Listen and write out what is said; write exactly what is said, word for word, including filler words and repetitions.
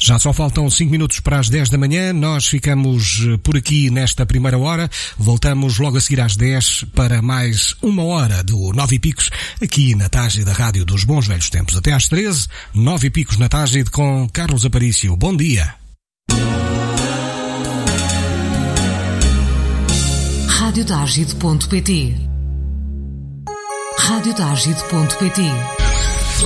Já só faltam cinco minutos para as dez da manhã. Nós ficamos por aqui nesta primeira hora. Voltamos logo a seguir às dez para mais uma hora do Nove e Picos aqui na Tágide da Rádio dos Bons Velhos Tempos. Até às treze, Nove e Picos na Tágide com Carlos Aparício. Bom dia. rádio tágide ponto pt rádio tágide ponto pt